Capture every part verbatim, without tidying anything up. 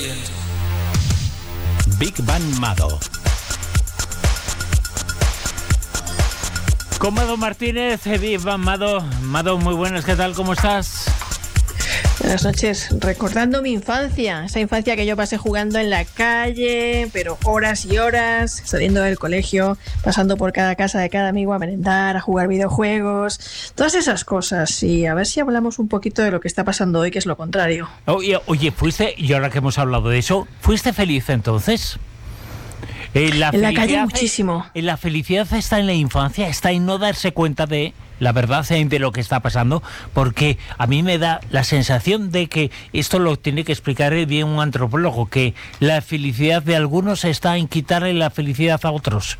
Big Bang Mado. Con Mado Martínez, Big Bang Mado. Mado, muy buenas, ¿qué tal? ¿Cómo estás? Buenas noches. Recordando mi infancia, esa infancia que yo pasé jugando en la calle, pero horas y horas, saliendo del colegio, pasando por cada casa de cada amigo a merendar, a jugar videojuegos, todas esas cosas. Y a ver si hablamos un poquito de lo que está pasando hoy, que es lo contrario. Oye, oye, fuiste, y ahora que hemos hablado de eso, ¿fuiste feliz entonces? Eh, la en la calle muchísimo. Eh, la felicidad está en la infancia, está en no darse cuenta de la verdad de lo que está pasando, porque a mí me da la sensación de que esto lo tiene que explicar bien un antropólogo, que la felicidad de algunos está en quitarle la felicidad a otros.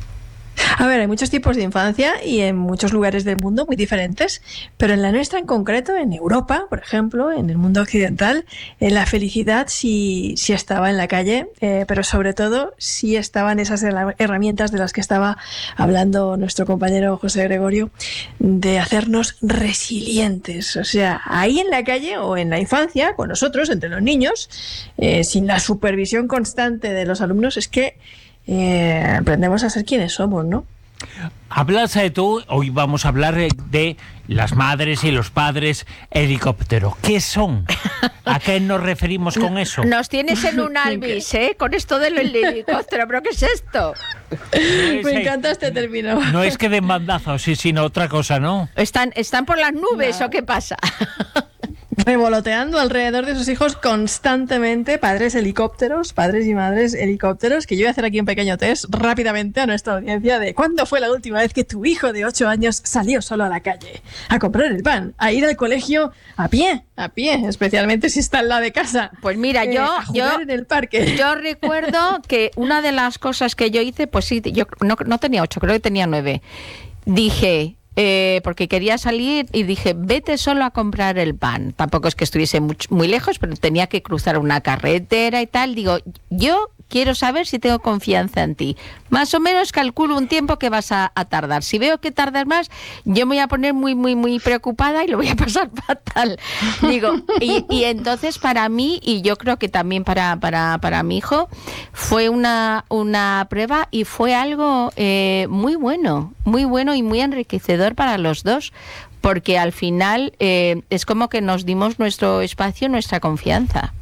A ver, hay muchos tipos de infancia y en muchos lugares del mundo muy diferentes, pero en la nuestra en concreto, en Europa, por ejemplo, en el mundo occidental, eh, la felicidad sí, sí estaba en la calle, eh, pero sobre todo sí estaban esas herramientas de las que estaba hablando nuestro compañero José Gregorio, de hacernos resilientes. O sea, ahí en la calle o en la infancia, con nosotros, entre los niños, eh, sin la supervisión constante de los alumnos, es que Eh, aprendemos a ser quienes somos, ¿no? Hablas de tú, hoy vamos a hablar de las madres y los padres helicóptero. ¿Qué son? ¿A qué nos referimos con eso? Nos tienes en un Alvis, ¿eh? Con esto del helicóptero, ¿pero qué es esto? No es, Me encanta este término. No es que den bandazos, sí, sino otra cosa, ¿no? ¿Están, están por las nubes no. o qué pasa? Revoloteando alrededor de sus hijos constantemente, padres helicópteros, padres y madres helicópteros, que yo voy a hacer aquí un pequeño test rápidamente a nuestra audiencia de ¿cuándo fue la última vez que tu hijo de ocho años salió solo a la calle? A comprar el pan, a ir al colegio a pie, a pie, especialmente si está al lado de casa. Pues mira, eh, yo, a jugar yo, en el parque. Yo recuerdo que una de las cosas que yo hice, pues sí, yo no, no tenía ocho, creo que tenía nueve. Dije... Eh, porque quería salir y dije, vete solo a comprar el pan. Tampoco es que estuviese muy, muy lejos, pero tenía que cruzar una carretera y tal. Digo, yo quiero saber si tengo confianza en ti. Más o menos calculo un tiempo que vas a, a tardar. Si veo que tardas más, yo me voy a poner muy, muy, muy preocupada y lo voy a pasar fatal. Digo, y, y entonces para mí, y yo creo que también para, para, para mi hijo, fue una, una prueba y fue algo eh, muy bueno, muy bueno y muy enriquecedor para los dos, porque al final eh, es como que nos dimos nuestro espacio, nuestra confianza.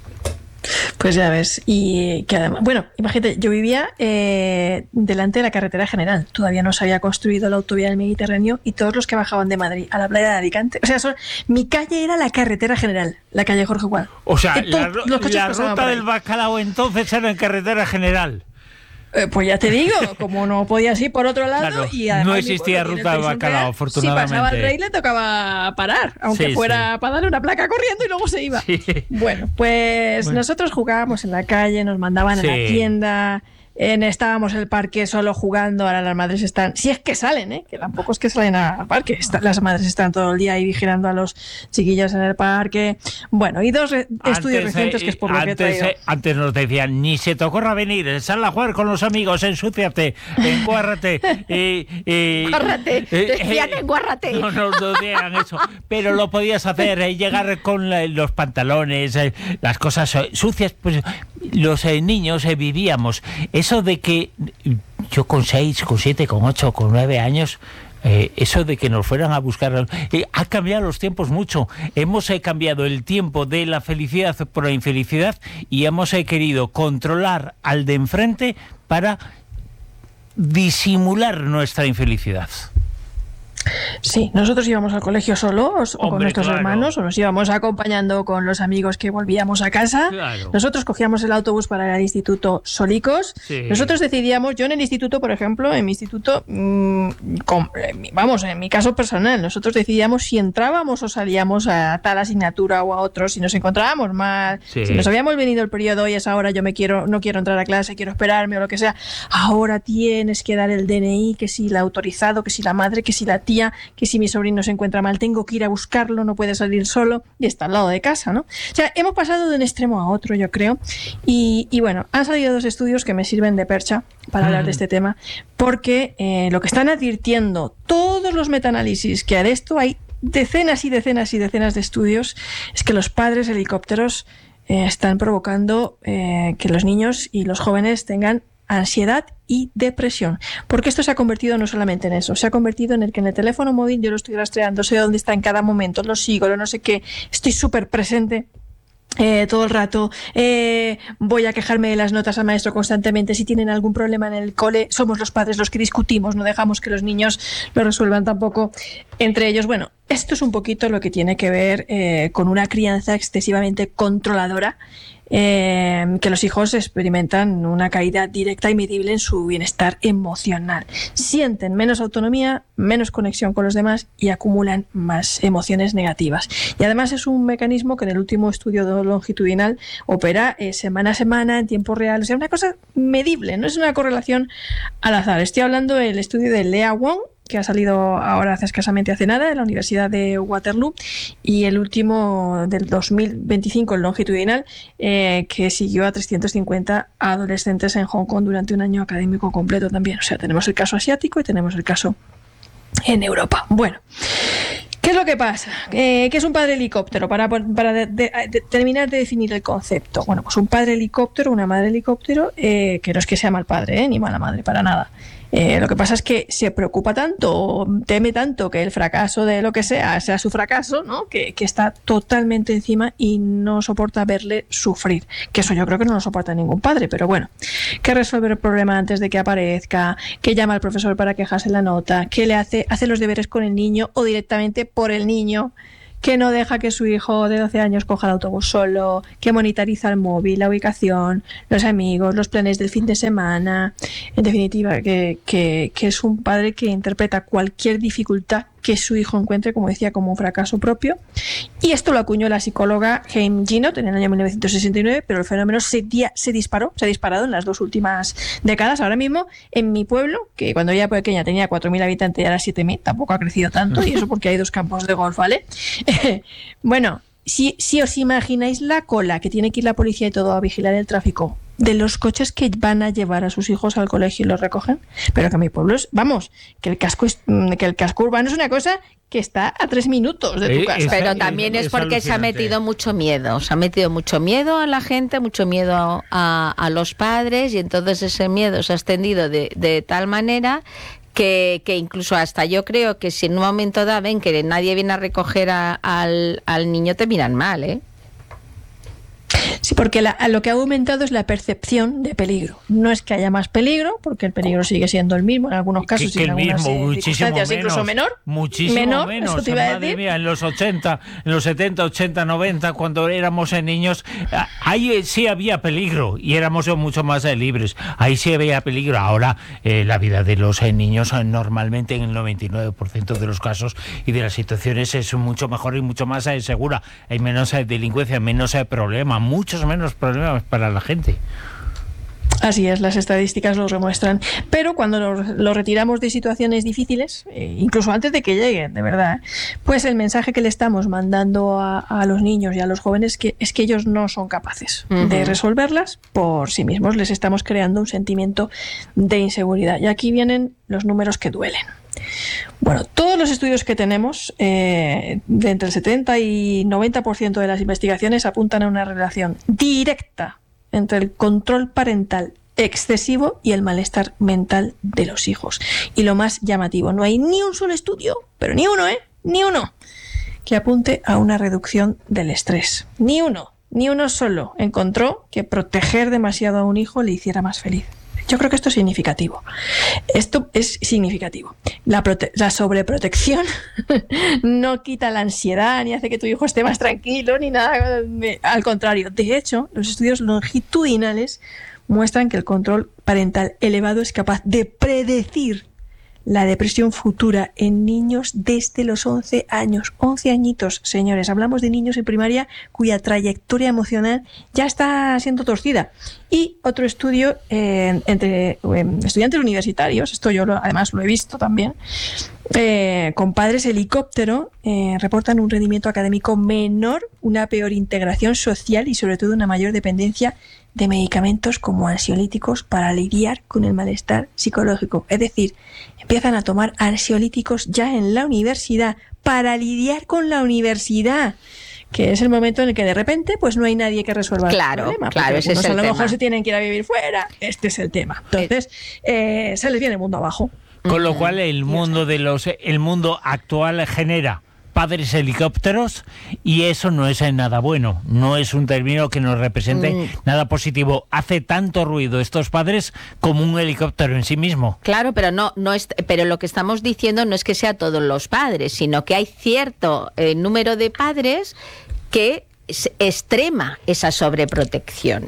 Pues ya ves, y que además, bueno, imagínate, yo vivía eh, delante de la carretera general, todavía no se había construido la autovía del Mediterráneo y todos los que bajaban de Madrid a la playa de Alicante, o sea, son, mi calle era la carretera general, la calle Jorge Gual. O sea, la, la ruta del bacalao entonces era en carretera general. Eh, pues ya te digo, como no podías ir por otro lado, claro, y además no existía ruta de bacalao, afortunadamente. Si pasaba el rey le tocaba parar, aunque sí, fuera sí. para darle una placa corriendo y luego se iba. Sí. Bueno, pues bueno. Nosotros jugábamos en la calle, nos mandaban sí. a la tienda, en, estábamos en el parque solo jugando, ahora las madres están, si es que salen, ¿eh? Que tampoco es que salen al parque, está, las madres están todo el día ahí vigilando a los chiquillos en el parque. Bueno, y dos re- antes, estudios recientes, eh, que es por lo antes, que he traído. Eh, antes nos decían, ni se te ocurra venir, sal a jugar con los amigos, ensúciate, encuárrate. eh, eh, encuárrate, eh, decían eh, encuárrate. No, no, no decían eso, pero lo podías hacer, eh, llegar con la, los pantalones, eh, las cosas sucias, pues los eh, niños eh, vivíamos. Eso de que yo con seis, con siete, con ocho, con nueve años, eh, eso de que nos fueran a buscar, eh, ha cambiado los tiempos mucho. Hemos eh, cambiado el tiempo de la felicidad por la infelicidad y hemos eh, querido controlar al de enfrente para disimular nuestra infelicidad. Sí, nosotros íbamos al colegio solos o Hombre, con nuestros claro. hermanos, o nos íbamos acompañando con los amigos que volvíamos a casa. Claro. Nosotros cogíamos el autobús para ir al instituto solicos. Sí. Nosotros decidíamos, yo en el instituto, por ejemplo, en mi instituto, mmm, con, vamos, en mi caso personal, nosotros decidíamos si entrábamos o salíamos a tal asignatura o a otro, si nos encontrábamos mal, sí. si nos habíamos venido el periodo y es ahora yo me quiero, no quiero entrar a clase, quiero esperarme o lo que sea. Ahora tienes que dar el D N I, que si la autorizado, que si la madre, que si la tía, que si mi sobrino se encuentra mal tengo que ir a buscarlo, no puede salir solo y está al lado de casa, ¿no? O sea, hemos pasado de un extremo a otro, yo creo, y, y bueno, han salido dos estudios que me sirven de percha para hablar de este tema, porque eh, lo que están advirtiendo todos los metaanálisis que de esto hay decenas y decenas y decenas de estudios, es que los padres helicópteros eh, están provocando eh, que los niños y los jóvenes tengan ansiedad y depresión, porque esto se ha convertido no solamente en eso, se ha convertido en el que en el teléfono móvil yo lo estoy rastreando, sé dónde está en cada momento, lo sigo, lo no sé qué, estoy súper presente eh, todo el rato, eh, voy a quejarme de las notas al maestro constantemente, si tienen algún problema en el cole, somos los padres los que discutimos, no dejamos que los niños lo resuelvan tampoco entre ellos. Bueno, esto es un poquito lo que tiene que ver eh, con una crianza excesivamente controladora, Eh, que los hijos experimentan una caída directa y medible en su bienestar emocional. Sienten menos autonomía, menos conexión con los demás y acumulan más emociones negativas. Y además es un mecanismo que en el último estudio longitudinal opera eh, semana a semana, en tiempo real. O sea, una cosa medible, no es una correlación al azar. Estoy hablando del estudio de Lea Wong, que ha salido ahora hace escasamente hace nada, de la Universidad de Waterloo, y el último del dos mil veinticinco, el longitudinal, eh, que siguió a trescientos cincuenta adolescentes en Hong Kong durante un año académico completo también. O sea, tenemos el caso asiático y tenemos el caso en Europa. Bueno, ¿qué es lo que pasa? Eh, ¿Qué es un padre helicóptero? Para, para de, de, de, terminar de definir el concepto. Bueno, pues un padre helicóptero, una madre helicóptero, eh, que no es que sea mal padre, eh, ni mala madre, para nada. Eh, lo que pasa es que se preocupa tanto, teme tanto que el fracaso de lo que sea sea su fracaso, ¿no? Que, que está totalmente encima y no soporta verle sufrir. Que eso yo creo que no lo soporta ningún padre, pero bueno, que resuelve el problema antes de que aparezca, que llama al profesor para quejarse la nota, que le hace, hace los deberes con el niño o directamente por el niño, que no deja que su hijo de doce años coja el autobús solo, que monitoriza el móvil, la ubicación, los amigos, los planes del fin de semana. En definitiva, que, que, que es un padre que interpreta cualquier dificultad que su hijo encuentre, como decía, como un fracaso propio. Y esto lo acuñó la psicóloga Haim Ginott en el año mil novecientos sesenta y nueve, pero el fenómeno se, dia, se disparó, se ha disparado en las dos últimas décadas. Ahora mismo, en mi pueblo, que cuando yo era pequeña tenía cuatro mil habitantes y ahora siete mil, tampoco ha crecido tanto, y eso porque hay dos campos de golf, ¿vale? Bueno, si, si os imagináis la cola que tiene que ir la policía y todo a vigilar el tráfico de los coches que van a llevar a sus hijos al colegio y los recogen, pero que a mi pueblo es, vamos, que el casco es, que el casco urbano es una cosa que está a tres minutos de tu casa. Eh, pero también es, es porque alucinante. Se ha metido mucho miedo, se ha metido mucho miedo a la gente, mucho miedo a, a los padres, y entonces ese miedo se ha extendido de, de tal manera que, que incluso hasta yo creo que si en un momento dado ven que nadie viene a recoger a, al, al niño, te miran mal, ¿eh? Sí, porque la, lo que ha aumentado es la percepción de peligro. No es que haya más peligro, porque el peligro sigue siendo el mismo en algunos casos y en algunas mismo, eh, circunstancias menos, incluso menor. Muchísimo menor, menos. Eso te iba a Madre decir. mía, en los ochenta, en los setenta, ochenta, noventa, cuando éramos niños, ahí sí había peligro y éramos mucho más libres. Ahí sí había peligro. Ahora eh, la vida de los eh, niños normalmente en el noventa y nueve por ciento de los casos y de las situaciones es mucho mejor y mucho más eh, segura. Hay menos eh, delincuencia, menos eh, problemas, muchos menos problemas para la gente. Así es, las estadísticas lo demuestran. Pero cuando lo, lo retiramos de situaciones difíciles, eh, incluso antes de que lleguen, de verdad, pues el mensaje que le estamos mandando a, a los niños y a los jóvenes que, es que ellos no son capaces uh-huh. de resolverlas por sí mismos. Les estamos creando un sentimiento de inseguridad. Y aquí vienen los números que duelen. Bueno, todos los estudios que tenemos, eh, de entre el setenta y noventa por ciento de las investigaciones apuntan a una relación directa entre el control parental excesivo y el malestar mental de los hijos. Y lo más llamativo, no hay ni un solo estudio, pero ni uno, ¿eh? Ni uno, que apunte a una reducción del estrés. Ni uno, ni uno solo encontró que proteger demasiado a un hijo le hiciera más feliz. Yo creo que esto es significativo. Esto es significativo. La, prote- la sobreprotección no quita la ansiedad, ni hace que tu hijo esté más tranquilo, ni nada. Al contrario. De hecho, los estudios longitudinales muestran que el control parental elevado es capaz de predecir la depresión futura en niños desde los once años. once añitos, señores. Hablamos de niños en primaria cuya trayectoria emocional ya está siendo torcida. Y otro estudio eh, entre eh, estudiantes universitarios, esto yo lo, además lo he visto también, eh, con padres helicóptero, eh, reportan un rendimiento académico menor, una peor integración social y sobre todo una mayor dependencia de medicamentos como ansiolíticos para lidiar con el malestar psicológico. Es decir, empiezan a tomar ansiolíticos ya en la universidad para lidiar con la universidad. que es el momento en el que de repente pues no hay nadie que resuelva claro, el problema. Claro, ese es el a lo tema. mejor se tienen que ir a vivir fuera, este es el tema. Entonces, eh, se les viene el mundo abajo. Con lo cual el mundo de los el mundo actual genera padres helicópteros y eso no es nada bueno, no es un término que nos represente mm. nada positivo. Hace tanto ruido estos padres como un helicóptero en sí mismo. Claro, pero no, no es, pero lo que estamos diciendo no es que sea todos los padres, sino que hay cierto eh, número de padres que extrema esa sobreprotección.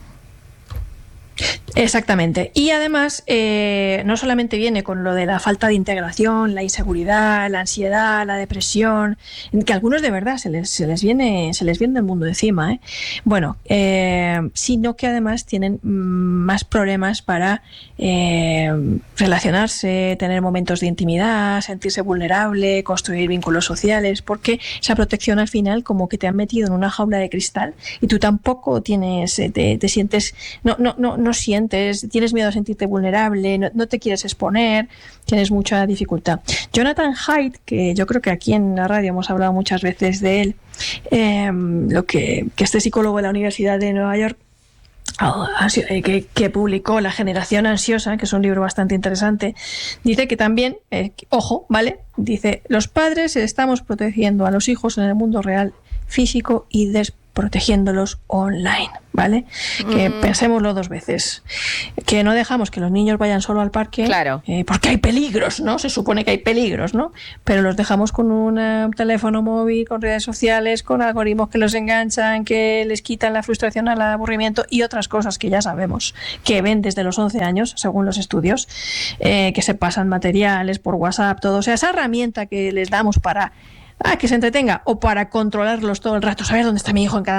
Exactamente. Y además, eh, no solamente viene con lo de la falta de integración, la inseguridad, la ansiedad, la depresión, que a algunos de verdad se les, se les viene, se les viene el mundo encima, ¿eh? Bueno, eh, sino que además tienen más problemas para eh, relacionarse, tener momentos de intimidad, sentirse vulnerable, construir vínculos sociales, porque esa protección al final como que te han metido en una jaula de cristal y tú tampoco tienes, te, te sientes, no, no, no, no sientes, tienes miedo a sentirte vulnerable, no, no te quieres exponer, tienes mucha dificultad. Jonathan Haidt, que yo creo que aquí en la radio hemos hablado muchas veces de él, eh, lo que, que este psicólogo de la Universidad de Nueva York, Oh, que, que publicó La generación ansiosa, que es un libro bastante interesante, dice que también, eh, ojo, ¿vale? Dice, los padres estamos protegiendo a los hijos en el mundo real, físico y desprotegiéndolos online, ¿vale? Mm. Que pensémoslo dos veces. Que no dejamos que los niños vayan solo al parque, claro. eh, porque hay peligros, ¿no? Se supone que hay peligros, ¿no? Pero los dejamos con un uh, teléfono móvil, con redes sociales, con algoritmos que los enganchan, que les quitan la frustración, el aburrimiento y otras cosas que ya sabemos, que ven desde los once años, según los estudios, eh, que se pasan materiales por WhatsApp, todo. O sea, esa herramienta que les damos para ah, que se entretenga o para controlarlos todo el rato, saber dónde está mi hijo en cada